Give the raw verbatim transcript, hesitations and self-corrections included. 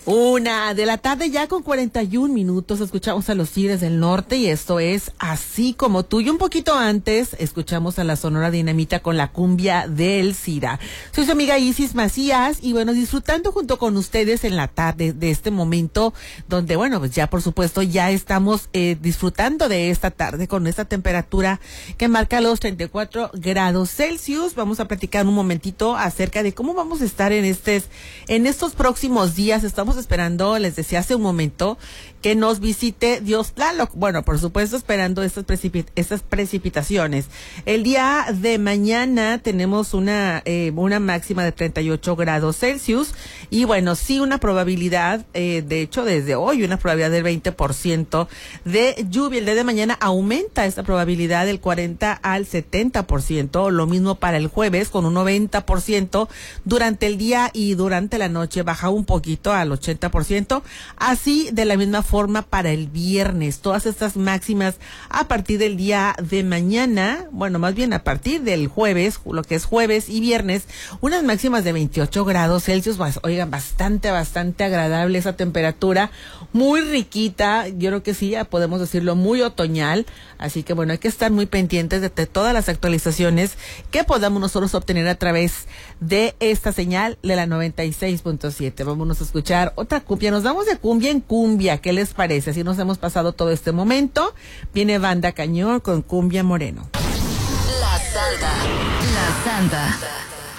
Una de la tarde ya con cuarenta y un minutos escuchamos a los Tigres del Norte y esto es Así Como Tú. Y un poquito antes escuchamos a la Sonora Dinamita con la cumbia del Cira. Soy su amiga Isis Macías y bueno, disfrutando junto con ustedes en la tarde de este momento donde bueno, pues ya por supuesto ya estamos eh, disfrutando de esta tarde con esta temperatura que marca los treinta y cuatro grados Celsius. Vamos a platicar un momentito acerca de cómo vamos a estar en, estes, en estos próximos días. Estamos esperando, les decía hace un momento, que nos visite Dios Tlaloc. Bueno, por supuesto, esperando estas, precipit estas precipitaciones. El día de mañana tenemos una, eh, una máxima de treinta y ocho grados Celsius. Y bueno, sí una probabilidad, eh, de hecho, desde hoy, una probabilidad del veinte por ciento de lluvia. El día de mañana aumenta esta probabilidad del cuarenta al setenta por ciento. Lo mismo para el jueves, con un noventa por ciento. Durante el día y durante la noche baja un poquito al ochenta por ciento. Así, de la misma forma para el viernes. Todas estas máximas a partir del día de mañana, bueno, más bien a partir del jueves, lo que es jueves y viernes, unas máximas de veintiocho grados Celsius. Oigan, bastante, bastante agradable esa temperatura, muy riquita. Yo creo que sí, ya podemos decirlo, muy otoñal. Así que bueno, hay que estar muy pendientes de, de todas las actualizaciones que podamos nosotros obtener a través de esta señal de la noventa y seis punto siete. Vámonos a escuchar otra cumbia. Nos vamos de cumbia en cumbia. ¿Qué les parece? Así nos hemos pasado todo este momento. Viene Banda Cañón con Cumbia Moreno. La Santa. La Santa.